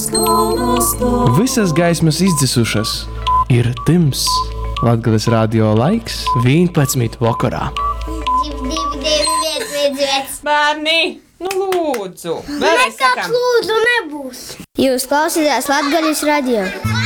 Visas gaismas izdzisušas, ir tims. Latgales radio laiks 11 vakarā. Bērni, nu lūdzu. Vēlreiz sakām. Lūdzu, nebūs. Jūs klausītās Latgales radio.